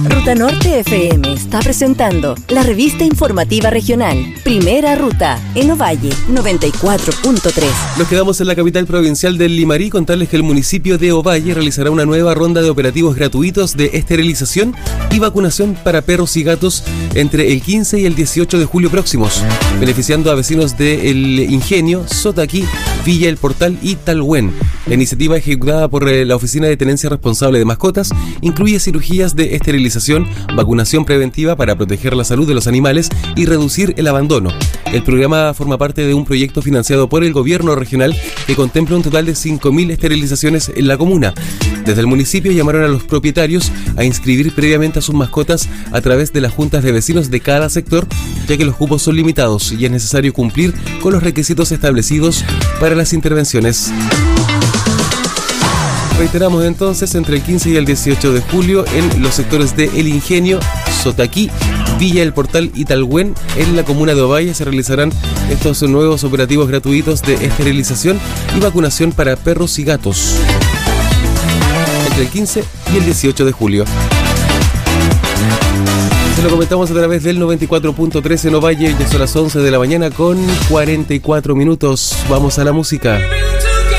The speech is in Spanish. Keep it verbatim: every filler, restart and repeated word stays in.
Ruta Norte F M está presentando la revista informativa regional Primera Ruta en Ovalle noventa y cuatro punto tres. Nos quedamos en la capital provincial del Limarí. Contarles que el municipio de Ovalle realizará una nueva ronda de operativos gratuitos de esterilización y vacunación para perros y gatos entre el quince y el dieciocho de julio próximos, beneficiando a vecinos de El Ingenio, Sotaquí, Villa El Portal y Talhuén. La iniciativa, ejecutada por la Oficina de Tenencia Responsable de Mascotas, incluye cirugías de esterilización, vacunación preventiva para proteger la salud de los animales y reducir el abandono. El programa forma parte de un proyecto financiado por el gobierno regional que contempla un total de cinco mil esterilizaciones en la comuna. Desde el municipio llamaron a los propietarios a inscribir previamente a sus mascotas a través de las juntas de vecinos de cada sector, ya que los cupos son limitados y es necesario cumplir con los requisitos establecidos para las intervenciones. Reiteramos entonces, entre el quince y el dieciocho de julio en los sectores de El Ingenio, Sotaquí, Villa El Portal y Talhuén, en la comuna de Ovalle, se realizarán estos nuevos operativos gratuitos de esterilización y vacunación para perros y gatos entre el quince y el dieciocho de julio. Se lo comentamos a través del noventa y cuatro punto tres en Ovalle. Ya son las once de la mañana con cuarenta y cuatro minutos. Vamos a la música.